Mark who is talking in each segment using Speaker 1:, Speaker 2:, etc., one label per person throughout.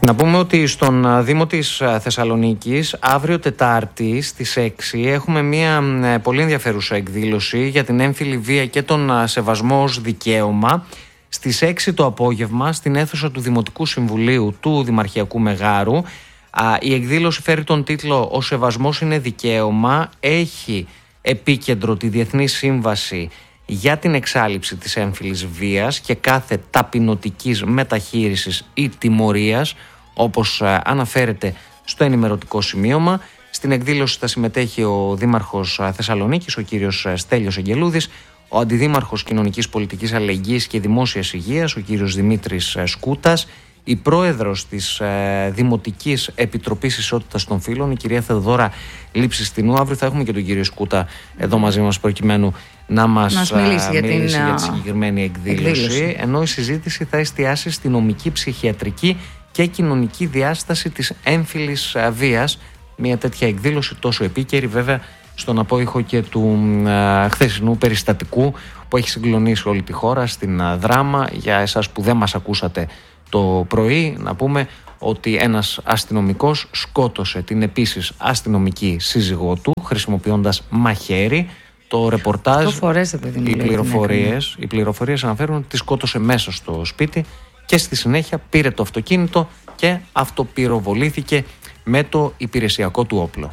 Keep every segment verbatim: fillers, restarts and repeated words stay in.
Speaker 1: Να πούμε ότι στον Δήμο της Θεσσαλονίκης αύριο Τετάρτη στις έξι έχουμε μια πολύ ενδιαφέρουσα εκδήλωση για την έμφυλη βία και τον σεβασμό ως δικαίωμα. Στις έξι το απόγευμα στην αίθουσα του Δημοτικού Συμβουλίου του Δημαρχιακού Μεγάρου. Η εκδήλωση φέρει τον τίτλο «Ο σεβασμός είναι δικαίωμα». Έχει επίκεντρο τη Διεθνή Σύμβαση για την εξάλειψη της έμφυλης βίας και κάθε ταπεινωτικής μεταχείρισης ή τιμωρίας, όπως αναφέρεται στο ενημερωτικό σημείωμα. Στην εκδήλωση θα συμμετέχει ο Δήμαρχος Θεσσαλονίκης, ο κύριος Στέλιος Εγγελούδης, ο Αντιδήμαρχος Κοινωνικής Πολιτικής Αλληλεγγύης και Δημόσιας Υγείας, ο κύριος Δημήτρης Σκούτας, η πρόεδρος της ε, Δημοτικής Επιτροπής Ισότητας των Φύλων, η κυρία Θεοδώρα Λείψης-Τινού. Αύριο θα έχουμε και τον κύριο Σκούτα εδώ μαζί μας προκειμένου να μας, μας μιλήσει, α, για, μιλήσει την, για τη συγκεκριμένη εκδήλωση, εκδήλωση. Ενώ η συζήτηση θα εστιάσει στη νομική, ψυχιατρική και κοινωνική διάσταση της έμφυλης βίας. Μια τέτοια εκδήλωση τόσο επίκαιρη βέβαια στον απόϊχο και του α, χθεσινού περιστατικού που έχει συγκλονίσει όλη τη χώρα στην α, Δράμα. Για εσάς που δεν μας ακούσατε το πρωί, να πούμε ότι ένας αστυνομικός σκότωσε την επίσης αστυνομική σύζυγό του χρησιμοποιώντας μαχαίρι. Το ρεπορτάζ, φορές, οι, πληροφορίες, οι πληροφορίες αναφέρουν ότι τη σκότωσε μέσα στο σπίτι και στη συνέχεια πήρε το αυτοκίνητο και αυτοπυροβολήθηκε με το υπηρεσιακό του όπλο.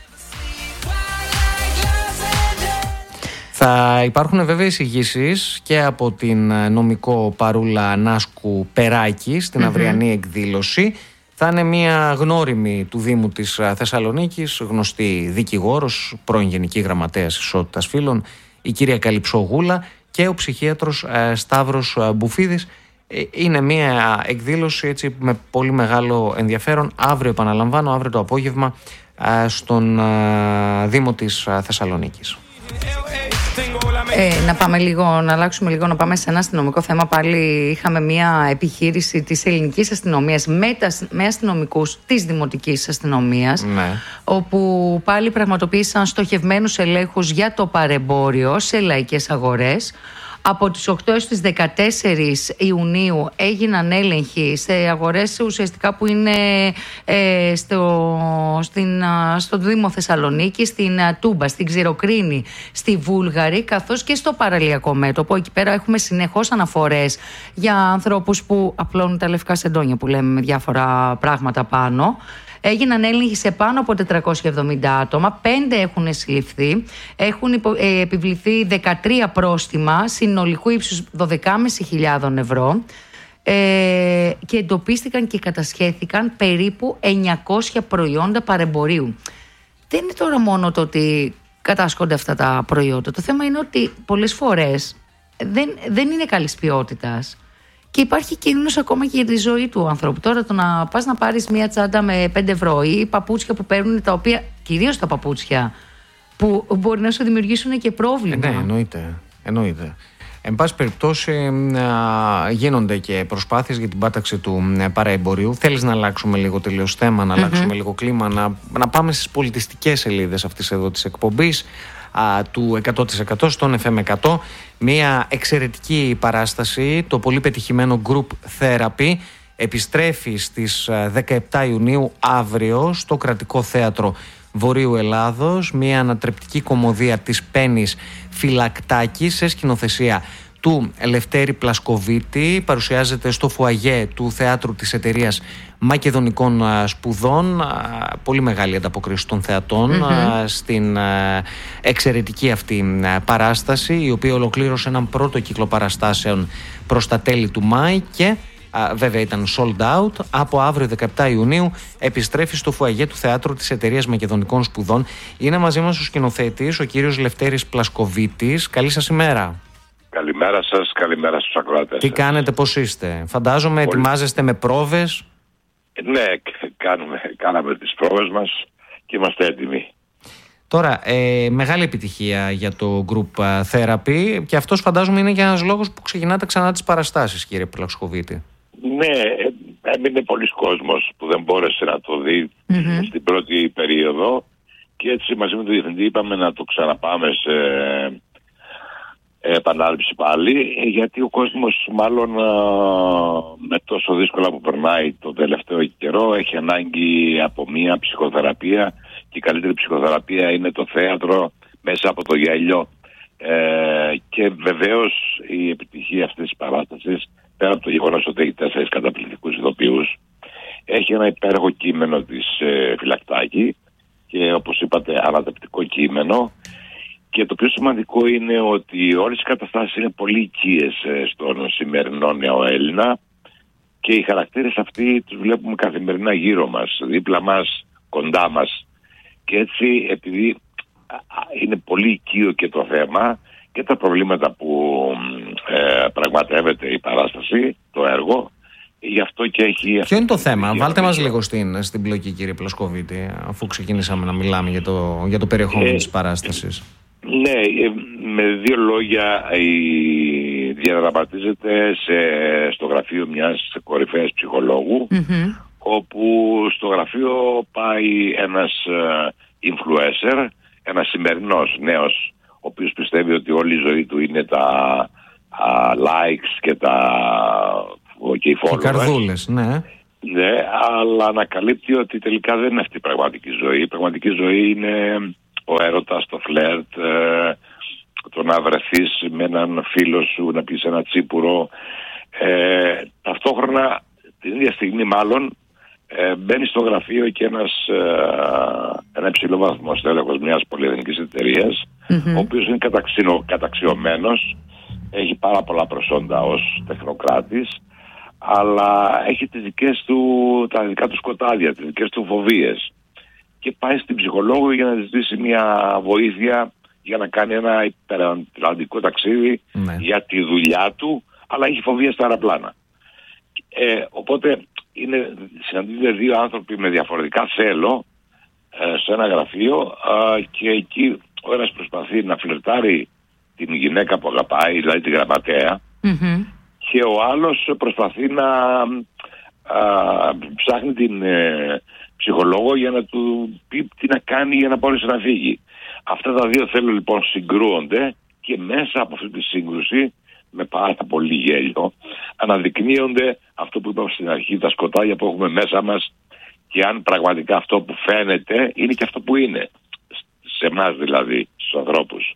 Speaker 1: Θα υπάρχουν βέβαια εισηγήσεις και από την νομικό Παρούλα Νάσκου Περάκη στην mm-hmm. αυριανή εκδήλωση. Θα είναι μια γνώριμη του Δήμου της Θεσσαλονίκης, γνωστή δικηγόρος, πρώην Γενική Γραμματέας Ισότητας Φύλων, η κυρία Καλυψογούλα και ο ψυχίατρος ε, Σταύρος Μπουφίδης. Ε, είναι μια εκδήλωση έτσι, με πολύ μεγάλο ενδιαφέρον. Αύριο, επαναλαμβάνω, αύριο το απόγευμα ε, στον ε, Δήμο της ε, Θεσσαλονίκης.
Speaker 2: Ε, να πάμε λίγο, να αλλάξουμε λίγο, να πάμε σε ένα αστυνομικό θέμα. Πάλι είχαμε μια επιχείρηση της ελληνικής αστυνομίας με, τα, με αστυνομικούς της δημοτικής αστυνομίας, ναι. όπου πάλι πραγματοποίησαν στοχευμένους ελέγχους για το παρεμπόριο σε λαϊκές αγορές. Από τις οκτώ έως τις δεκατέσσερις Ιουνίου έγιναν έλεγχοι σε αγορές ουσιαστικά που είναι ε, στο, στην, στο Δήμο Θεσσαλονίκη, στην Τούμπα, στην Ξηροκρίνη, στη Βούλγαρη, καθώς και στο παραλιακό μέτωπο. Εκεί πέρα έχουμε συνεχώς αναφορές για ανθρώπους που απλώνουν τα λευκά σεντόνια, που λέμε, με διάφορα πράγματα πάνω. Έγιναν έλεγχοι σε πάνω από τετρακόσια εβδομήντα άτομα, πέντε έχουν συλληφθεί, έχουν υπο, ε, επιβληθεί δεκατρία πρόστιμα συνολικού ύψους δώδεκα χιλιάδες πεντακόσια ευρώ ε, και εντοπίστηκαν και κατασχέθηκαν περίπου εννιακόσια προϊόντα παρεμπορίου. Δεν είναι τώρα μόνο το ότι κατάσχονται αυτά τα προϊόντα. Το θέμα είναι ότι πολλές φορές δεν, δεν είναι καλής ποιότητας. Και υπάρχει κίνδυνος ακόμα και για τη ζωή του ανθρώπου. Τώρα το να πας να πάρεις μία τσάντα με πέντε ευρώ ή παπούτσια που παίρνουν, τα οποία, κυρίως τα παπούτσια, που μπορεί να σου δημιουργήσουν και πρόβλημα.
Speaker 1: Ε, ναι, εννοείται. εννοείται. Εν πάση περιπτώσει, γίνονται και προσπάθειες για την πάταξη του παραεμπορίου. Θέλεις να αλλάξουμε λίγο τελείως θέμα, να mm-hmm. αλλάξουμε λίγο κλίμα, να, να πάμε στις πολιτιστικές σελίδες αυτής εδώ της εκπομπής, του εκατό τοις εκατό στον εφ εμ εκατό. Μια εξαιρετική παράσταση, το πολύ πετυχημένο Group Therapy, επιστρέφει στις δεκαεπτά Ιουνίου αύριο στο Κρατικό Θέατρο Βορείου Ελλάδος. Μια ανατρεπτική κωμωδία της Πέννης Φυλακτάκη σε σκηνοθεσία του Λευτέρη Πλασκοβίτη. Παρουσιάζεται στο φουαγέ του Θεάτρου της Εταιρείας Μακεδονικών Σπουδών. Πολύ μεγάλη ανταποκρίση των θεατών mm-hmm. στην εξαιρετική αυτή παράσταση, η οποία ολοκλήρωσε έναν πρώτο κύκλο παραστάσεων προς τα τέλη του Μάη και βέβαια ήταν sold out. Από αύριο δεκαεπτά Ιουνίου επιστρέφει στο φουαγέ του Θεάτρου της Εταιρείας Μακεδονικών Σπουδών. Είναι μαζί μας ο σκηνοθέτης, ο κύριος Λευτέρης Πλασκοβίτης. Καλή σας ημέρα.
Speaker 3: Καλημέρα σας, καλημέρα στους ακροατές.
Speaker 1: Τι κάνετε, πώς είστε? Φαντάζομαι Πολύ... ετοιμάζεστε με πρόβες.
Speaker 3: Ναι, κάνουμε, κάναμε τις πρόβες μας και είμαστε έτοιμοι.
Speaker 1: Τώρα, ε, μεγάλη επιτυχία για το Group Therapy και αυτός φαντάζομαι είναι και ένας λόγος που ξεκινάτε ξανά τις παραστάσεις, κύριε Πλασκοβίτη.
Speaker 3: Ναι, έμεινε πολλοί κόσμος που δεν μπόρεσε να το δει mm-hmm. στην πρώτη περίοδο και έτσι μαζί με τον Διευθυντή είπαμε να το ξαναπάμε σε... επανάληψη πάλι, γιατί ο κόσμος μάλλον με τόσο δύσκολα που περνάει το τελευταίο καιρό έχει ανάγκη από μια ψυχοθεραπεία, και η καλύτερη ψυχοθεραπεία είναι το θέατρο μέσα από το γέλιο. Ε, και βεβαίως η επιτυχία αυτής της παράστασης, πέρα από το γεγονός ότι έχει τέσσερις καταπληκτικούς ηθοποιούς, έχει ένα υπέροχο κείμενο της ε, Φυλακτάκη και όπως είπατε ανατρεπτικό κείμενο, και το πιο σημαντικό είναι ότι όλες οι καταστάσεις είναι πολύ οικίες ε, στον σημερινό νεοέλληνα, και οι χαρακτήρες αυτοί τους βλέπουμε καθημερινά γύρω μας, δίπλα μας, κοντά μας, και έτσι επειδή είναι πολύ οικείο και το θέμα και τα προβλήματα που ε, πραγματεύεται η παράσταση, το έργο, γι' αυτό και έχει...
Speaker 1: Ποιο είναι το θέμα? Βάλτε μας λίγο στην, στην πλοκή, κύριε Πλασκοβίτη, αφού ξεκινήσαμε να μιλάμε για το, για το περιεχόμενο ε, της παράστασης.
Speaker 3: Ναι, με δύο λόγια, η, διαδραματίζεται σε, στο γραφείο μιας κορυφαίας ψυχολόγου, mm-hmm. όπου στο γραφείο πάει ένας uh, influencer, ένας σημερινός νέος, ο οποίος πιστεύει ότι όλη η ζωή του είναι τα uh, likes και τα και οι followers. Οι
Speaker 1: καρδούλες, ναι.
Speaker 3: Ναι, αλλά ανακαλύπτει ότι τελικά δεν είναι αυτή η πραγματική ζωή. Η πραγματική ζωή είναι ο έρωτας, το φλερτ, ε, το να βρεθείς με έναν φίλο σου, να πεις ένα τσίπουρο. Ε, ταυτόχρονα, την ίδια στιγμή μάλλον, ε, μπαίνει στο γραφείο και ένας ε, ένα υψηλό βαθμό στέλεχος μιας πολυεθνικής εταιρείας, mm-hmm. ο οποίος είναι καταξιο, καταξιωμένος, έχει πάρα πολλά προσόντα ως τεχνοκράτης, αλλά έχει τις δικές του, τα δικά του σκοτάδια, τις δικές του φοβίες. Και πάει στην ψυχολόγο για να ζητήσει μια βοήθεια για να κάνει ένα υπερατλαντικό ταξίδι ναι. για τη δουλειά του, αλλά έχει φοβία στα αεροπλάνα. Ε, οπότε είναι, συναντούνται δύο άνθρωποι με διαφορετικά θέλω ε, σε ένα γραφείο ε, και εκεί ο ένας προσπαθεί να φλερτάρει την γυναίκα που αγαπάει, δηλαδή την γραμματέα, mm-hmm. και ο άλλος προσπαθεί να α, ψάχνει την ε, ψυχολόγο για να του πει τι να κάνει για να μπορέσει να φύγει. Αυτά τα δύο θέλω λοιπόν συγκρούονται, και μέσα από αυτή τη σύγκρουση, με πάρα πολύ γέλιο, αναδεικνύονται αυτό που είπαμε στην αρχή, τα σκοτάδια που έχουμε μέσα μας, και αν πραγματικά αυτό που φαίνεται είναι και αυτό που είναι σε εμάς, δηλαδή στους ανθρώπους.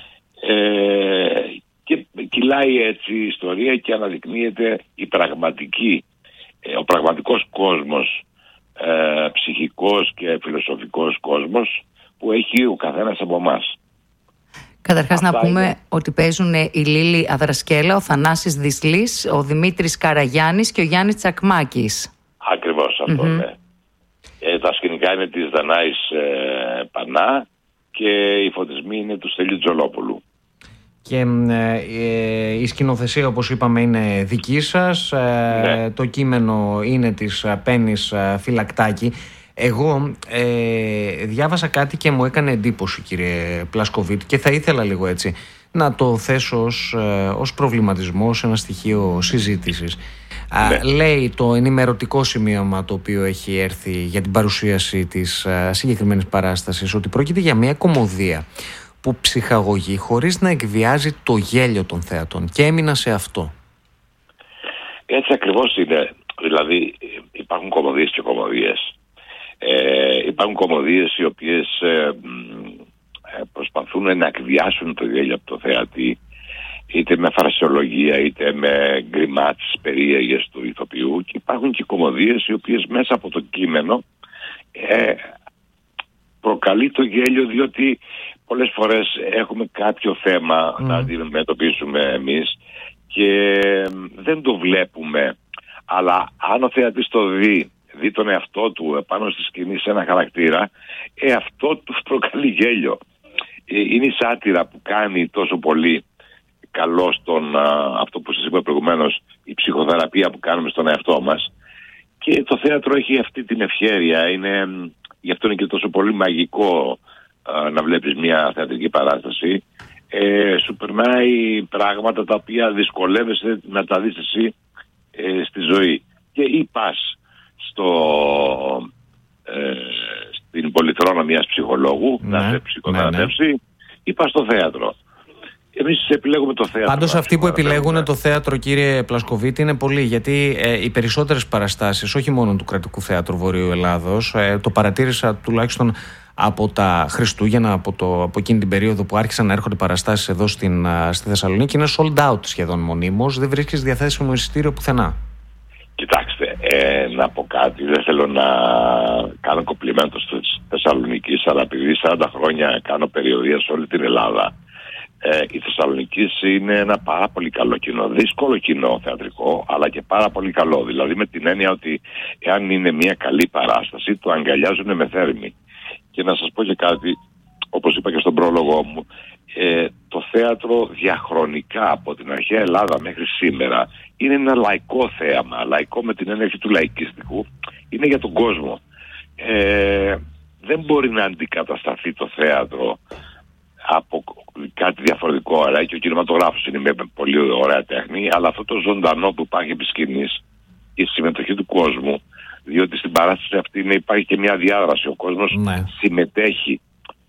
Speaker 3: Ε, και κυλάει έτσι η ιστορία και αναδεικνύεται η πραγματική, ε, ο πραγματικός κόσμος, ε, ψυχικός και φιλοσοφικός κόσμος που έχει ο καθένας από εμάς.
Speaker 2: Καταρχάς να πούμε είναι... ότι παίζουν η Λίλη Αδρασκέλα, ο Θανάσης Δυσλής, ο Δημήτρης Καραγιάννης και ο Γιάννης Τσακμάκης.
Speaker 3: Ακριβώς αυτό, mm-hmm. ναι. Ε, τα σκηνικά είναι της Δανάης ε, Πανά και οι φωτισμοί είναι του Στέλιου Τζολόπουλου.
Speaker 1: Και ε, η σκηνοθεσία, όπως είπαμε, είναι δική σας. Ε, ναι. Το κείμενο είναι της Πέννης Φυλακτάκη. Εγώ ε, διάβασα κάτι και μου έκανε εντύπωση, κύριε Πλασκοβίτη, και θα ήθελα λίγο έτσι να το θέσω ως, ε, ως προβληματισμό, σε ένα στοιχείο συζήτησης. Ναι. Α, λέει το ενημερωτικό σημείωμα το οποίο έχει έρθει για την παρουσίαση της α, συγκεκριμένης παράστασης ότι πρόκειται για μια κωμωδία που ψυχαγωγεί χωρίς να εκβιάζει το γέλιο των θεατών, και έμεινα σε αυτό.
Speaker 3: Έτσι ακριβώς είναι. Δηλαδή υπάρχουν κωμωδίες και κωμωδίες. Ε, υπάρχουν κωμωδίες οι οποίες ε, προσπαθούν να εκβιάσουν το γέλιο από το θεατή, είτε με φρασιολογία είτε με γκριμάτες περίεργες του ηθοποιού, και υπάρχουν και κωμωδίες οι οποίες μέσα από το κείμενο ε, προκαλεί το γέλιο, διότι πολλές φορές έχουμε κάποιο θέμα mm. να αντιμετωπίσουμε εμείς και δεν το βλέπουμε, αλλά αν ο θεατής το δει, δει τον εαυτό του επάνω στη σκηνή σε ένα χαρακτήρα, ε, αυτό του προκαλεί γέλιο. Ε, είναι η σάτυρα που κάνει τόσο πολύ καλό στον, α, αυτό που σας είπα προηγουμένως, η ψυχοθεραπεία που κάνουμε στον εαυτό μας, και το θέατρο έχει αυτή την ευχέρεια. Είναι, γι' αυτό είναι και τόσο πολύ μαγικό α, να βλέπεις μια θεατρική παράσταση. Ε, σου περνάει πράγματα τα οποία δυσκολεύεσαι να τα δεις εσύ ε, στη ζωή. Και ή πας στο, ε, στην πολυθρόνα μιας ψυχολόγου, ναι, να σε ψυχοθεραπεύσει, ναι, ναι, ή πας στο θέατρο. Ε, εμείς επιλέγουμε το θέατρο.
Speaker 1: Πάντως αυτοί που επιλέγουν το θέατρο, κύριε Πλασκοβίτη, είναι πολλοί, γιατί ε, οι περισσότερες παραστάσεις, όχι μόνο του Κρατικού Θέατρου Βορείου Ελλάδος, ε, το παρατήρησα τουλάχιστον από τα Χριστούγεννα, από, το, από εκείνη την περίοδο που άρχισαν να έρχονται παραστάσεις εδώ στην, στη Θεσσαλονίκη, είναι sold out σχεδόν μονίμως, δεν βρίσκεις διαθέσιμο εισιτήριο πουθενά.
Speaker 3: Κοιτάξτε, ε, να πω κάτι, δεν θέλω να κάνω κομπλιμέντο στη Θεσσαλονίκη, αλλά επειδή σαράντα χρόνια κάνω περιοδεία σε όλη την Ελλάδα, ε, η Θεσσαλονίκη είναι ένα πάρα πολύ καλό κοινό, δύσκολο κοινό θεατρικό, αλλά και πάρα πολύ καλό. Δηλαδή με την έννοια ότι εάν είναι μια καλή παράσταση, το αγκαλιάζουν με θέρμη. Και να σας πω και κάτι, όπως είπα και στον πρόλογο μου, ε, το θέατρο διαχρονικά από την αρχαία Ελλάδα μέχρι σήμερα είναι ένα λαϊκό θέαμα, λαϊκό με την έννοια του λαϊκιστικού, είναι για τον κόσμο. Ε, δεν μπορεί να αντικατασταθεί το θέατρο από κάτι διαφορετικό, άρα και ο κινηματογράφος είναι μια πολύ ωραία τέχνη, αλλά αυτό το ζωντανό που υπάρχει επί σκηνής, η συμμετοχή του κόσμου, διότι στην παράσταση αυτή είναι, υπάρχει και μια διάδραση, ο κόσμος ναι. συμμετέχει,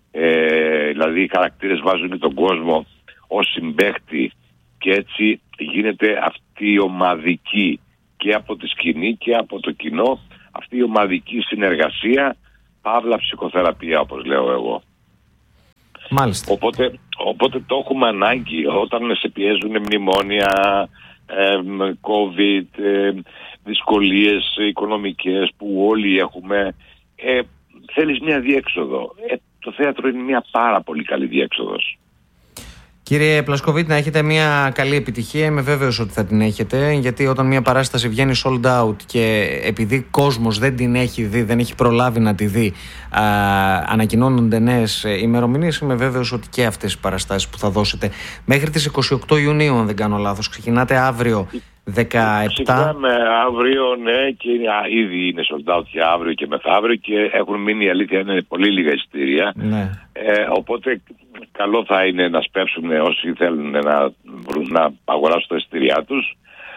Speaker 3: ε, δηλαδή οι χαρακτήρες βάζουν τον κόσμο ως συμπαίχτη και έτσι γίνεται αυτή η ομαδική και από τη σκηνή και από το κοινό, αυτή η ομαδική συνεργασία, παύλα ψυχοθεραπεία όπως λέω εγώ.
Speaker 1: Μάλιστα.
Speaker 3: Οπότε, οπότε το έχουμε ανάγκη όταν σε πιέζουν μνημόνια, ε, COVID, ε, δυσκολίες οικονομικές που όλοι έχουμε, ε, θέλεις μια διέξοδο. Ε, το θέατρο είναι μια πάρα πολύ καλή διέξοδος.
Speaker 1: Κύριε Πλασκοβίτη, να έχετε μια καλή επιτυχία. Είμαι βέβαιος ότι θα την έχετε, γιατί όταν μια παράσταση βγαίνει sold out και επειδή κόσμος δεν την έχει δει, δεν έχει προλάβει να τη δει, α, ανακοινώνονται νέες ημερομηνίες, είμαι βέβαιος ότι και αυτές οι παραστάσεις που θα δώσετε μέχρι τις είκοσι οκτώ Ιουνίου, αν δεν κάνω λάθος, ξεκινάτε αύριο δεκαεπτά.
Speaker 3: Ξεκινάμε αύριο, ναι, και ήδη είναι sold out για αύριο και μεθαύριο και έχουν μείνει, η αλήθεια είναι, πολύ λίγα εισιτήρια.
Speaker 1: Ναι.
Speaker 3: Ε, οπότε καλό θα είναι να σπεύσουν όσοι θέλουν να, να αγοράσουν τα εισιτήριά τους,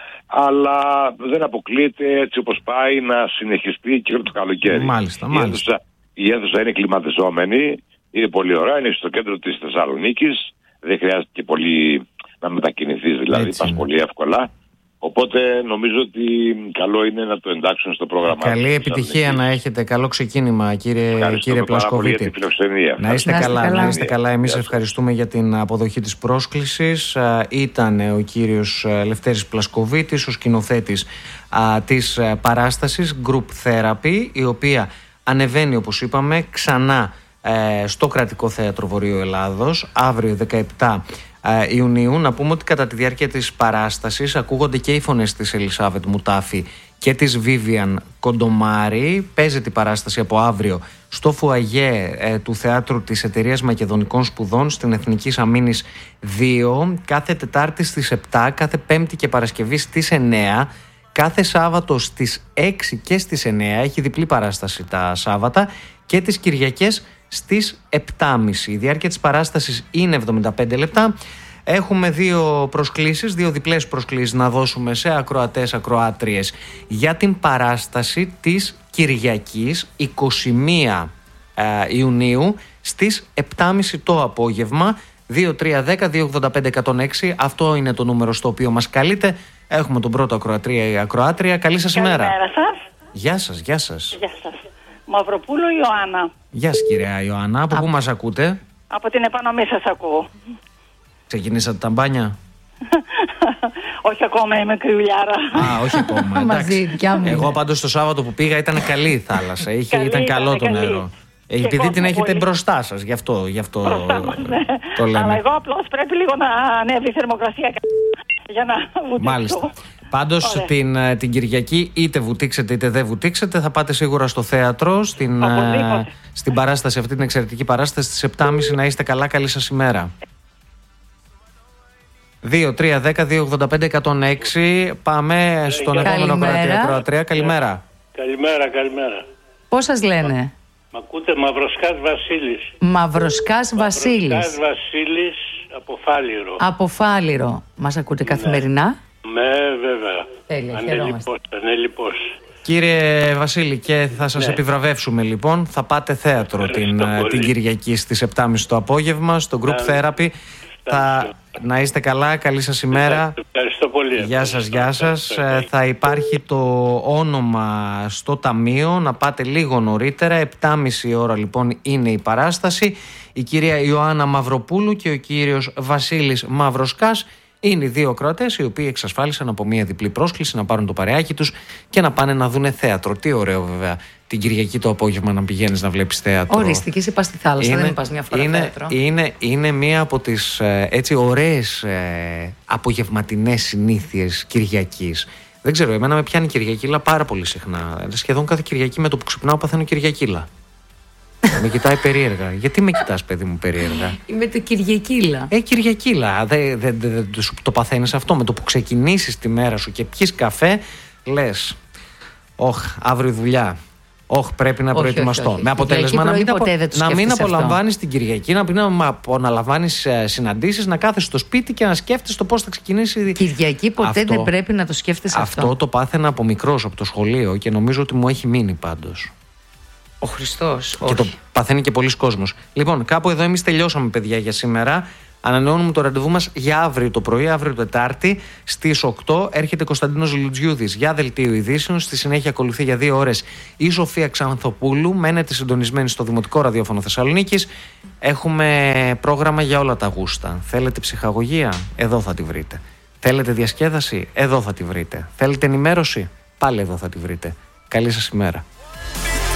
Speaker 3: αλλά δεν αποκλείεται, έτσι όπως πάει, να συνεχιστεί και όλο το καλοκαίρι.
Speaker 1: Μάλιστα,
Speaker 3: η,
Speaker 1: μάλιστα.
Speaker 3: Αίθουσα, η αίθουσα είναι κλιματιζόμενη, είναι πολύ ωραία, είναι στο κέντρο της Θεσσαλονίκης, δεν χρειάζεται και πολύ να μετακινηθείς, δηλαδή έτσι πας είναι. Πολύ εύκολα. Οπότε νομίζω ότι καλό είναι να το εντάξουν στο πρόγραμμα.
Speaker 1: Καλή επιτυχία να έχετε, καλό ξεκίνημα, κύριε, κύριε Πλασκοβίτη. Να είστε καλά, καλά, να είστε καλά. Εμείς ευχαριστούμε για την αποδοχή της πρόσκλησης. Ήταν ο κύριος Λευτέρης Πλασκοβίτης, ο σκηνοθέτης της παράστασης Group Therapy, η οποία ανεβαίνει, όπως είπαμε, ξανά στο Κρατικό Θέατρο Βορείου Ελλάδος αύριο δεκαεπτά Ιουνίου. Να πούμε ότι κατά τη διάρκεια της παράστασης ακούγονται και οι φωνές της Ελισάβετ Μουτάφη και της Βίβιαν Κοντομάρη. Παίζεται η παράσταση από αύριο στο φουαγέ ε, του Θεάτρου της Εταιρείας Μακεδονικών Σπουδών στην Εθνική Σαμίνης δύο, κάθε Τετάρτη στις επτά, κάθε Πέμπτη και Παρασκευή στις εννέα, κάθε Σάββατο στις έξι και στις εννέα, έχει διπλή παράσταση τα Σάββατα, και τις Κυριακές στις επτά και μισή. Η διάρκεια της παράστασης είναι εβδομήντα πέντε λεπτά. Έχουμε δύο προσκλήσεις, δύο διπλές προσκλήσεις να δώσουμε σε ακροατές, ακροάτριες για την παράσταση της Κυριακής είκοσι μία Ιουνίου στις επτά και μισή το απόγευμα. Δύο τρία δέκα δύο ογδόντα πέντε εκατόν έξι, αυτό είναι το νούμερο στο οποίο μας καλείτε. Έχουμε τον πρώτο ακροατρία ή ακροάτρια. Καλή σας ημέρα.
Speaker 4: Καλημέρα σας.
Speaker 1: Γεια σας, γεια σας.
Speaker 4: Γεια σας. Μαυροπούλου Ιωάννα.
Speaker 1: Γεια σας κυρία Ιωάννα. Από Α... πού μας ακούτε?
Speaker 4: Από την επανομή σας ακούω.
Speaker 1: Ξεκινήσατε τα μπάνια?
Speaker 4: Όχι ακόμα, είμαι κρυουλιάρα.
Speaker 1: Α, όχι ακόμα. Εντάξει. Εγώ πάντως το Σάββατο που πήγα ήταν καλή η θάλασσα. Είχε, καλή, ήταν καλό το νερό. Και επειδή την έχετε πολύ μπροστά σας, γι' αυτό, γι αυτό
Speaker 4: μας, ναι.
Speaker 1: το λέμε.
Speaker 4: Αλλά εγώ απλώς πρέπει λίγο να ανέβει η θερμοκρασία για να βουτήξω.
Speaker 1: Μάλιστα. Πάντως την, την Κυριακή είτε βουτήξετε είτε δεν βουτήξετε, θα πάτε σίγουρα στο θέατρο, στην, στην παράσταση αυτή, την εξαιρετική παράσταση στις επτά και μισή. Να είστε καλά, καλή σας ημέρα. δύο τρία δέκα δύο ογδόντα πέντε εκατόν έξι. Πάμε στον επόμενο κροατρία. Καλημέρα.
Speaker 5: Καλημέρα, καλημέρα.
Speaker 2: Πώς σας λένε?
Speaker 5: Μ' ακούτε? Μαυροσκάς Βασίλης.
Speaker 2: Μαυροσκάς Βασίλης.
Speaker 5: Μαυροσκάς Βασίλης από Φάληρο.
Speaker 2: Από Φάληρο. Μας ακούτε καθημερινά?
Speaker 5: Ναι, βέβαια.
Speaker 2: Τέλεια, χαιρόμαστε.
Speaker 5: Ανέλειπος.
Speaker 1: Κύριε Βασίλη, και θα σας ναι. επιβραβεύσουμε λοιπόν. Θα πάτε θέατρο την, την Κυριακή στις επτά και μισή το απόγευμα στο Group Therapy. Θα Να είστε καλά, καλή σας ημέρα.
Speaker 5: Ευχαριστώ πολύ.
Speaker 1: Γεια σας, γεια σας. Θα υπάρχει το όνομα στο ταμείο, να πάτε λίγο νωρίτερα. επτά και μισή ώρα λοιπόν είναι η παράσταση. Η κυρία Ιωάννα Μαυροπούλου και ο κύριος Βασίλης Μαυροσκάς είναι οι δύο ακροατές οι οποίοι εξασφάλισαν από μια διπλή πρόσκληση να πάρουν το παρεάκι τους και να πάνε να δούνε θέατρο. Τι ωραίο βέβαια την Κυριακή το απόγευμα να πηγαίνεις να βλέπεις θέατρο.
Speaker 2: Οριστική, σε πας στη θάλασσα,
Speaker 1: είναι,
Speaker 2: δεν πας μια φορά
Speaker 1: είναι,
Speaker 2: θέατρο.
Speaker 1: Είναι, είναι μία από τις έτσι ωραίες ε, απογευματινές συνήθειες Κυριακής. Δεν ξέρω, εμένα με πιάνει Κυριακήλα πάρα πολύ συχνά. Σχεδόν κάθε Κυριακή με το που ξυπνάω παθαίνω Κυριακήλα. Με κοιτάει περίεργα. Γιατί με κοιτάς, παιδί μου, περίεργα?
Speaker 2: Είμαι το Κυριακήλα.
Speaker 1: Ε, Κυριακήλα. Δεν δε, δε, δε, το παθαίνεις αυτό? Με το που ξεκινήσεις τη μέρα σου και πιεις καφέ, λες, όχ, αύριο δουλειά. Όχι, πρέπει να όχι, προετοιμαστώ. Όχι, όχι. Με αποτέλεσμα να μην, απο... να μην απολαμβάνεις την Κυριακή, να μην απολαμβάνεις συναντήσεις, να κάθεσαι στο σπίτι και να σκέφτεσαι το πώς θα ξεκινήσει.
Speaker 2: Κυριακή ποτέ αυτό, δεν πρέπει να το σκέφτεσαι αυτό.
Speaker 1: Αυτό το πάθαινα από μικρός, από το σχολείο και νομίζω ότι μου έχει μείνει πάντως.
Speaker 2: Ο Χριστός.
Speaker 1: Και όχι. Το παθαίνει και πολλοί κόσμος. Λοιπόν, κάπου εδώ εμείς τελειώσαμε, παιδιά, για σήμερα. Ανανεώνουμε το ραντεβού μας για αύριο το πρωί, αύριο Τετάρτη, στις οκτώ. Έρχεται Κωνσταντίνος Λουτζιούδης για δελτίο ειδήσεων. Στη συνέχεια ακολουθεί για δύο ώρες η Σοφία Ξανθοπούλου. Μένετε συντονισμένοι στο Δημοτικό Ραδιόφωνο Θεσσαλονίκης. Έχουμε πρόγραμμα για όλα τα γούστα. Θέλετε ψυχαγωγία? Εδώ θα τη βρείτε. Θέλετε διασκέδαση? Εδώ θα τη βρείτε. Θέλετε ενημέρωση? Πάλι εδώ θα τη βρείτε. Καλή σας ημέρα.